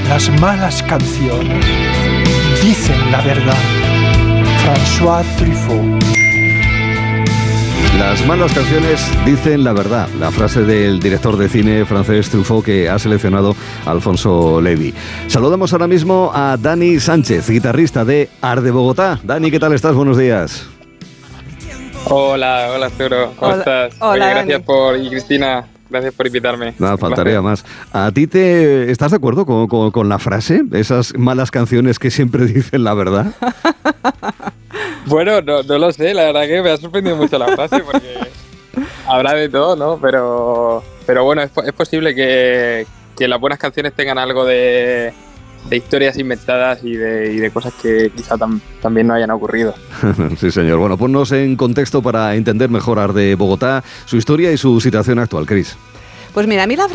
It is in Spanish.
Las malas canciones dicen la verdad. François Truffaut. Las malas canciones dicen la verdad. La frase del director de cine francés Truffaut que ha seleccionado Alfonso Levy. Saludamos ahora mismo a Dani Sánchez, guitarrista de Art de Bogotá. Dani, ¿qué tal estás? Buenos días. Hola Arturo, ¿cómo estás? Hola, Oye, gracias y Cristina, gracias por invitarme. Nada, faltaría más. ¿A ti estás de acuerdo con la frase? Esas malas canciones que siempre dicen la verdad. Bueno, no lo sé, la verdad que me ha sorprendido mucho la frase porque habrá de todo, ¿no? Pero bueno, es posible que las buenas canciones tengan algo de historias inventadas y de cosas que quizá también no hayan ocurrido. Sí, señor. Bueno, ponnos en contexto para entender mejor Art de Bogotá, su historia y su situación actual, Cris. Pues mira, a mí la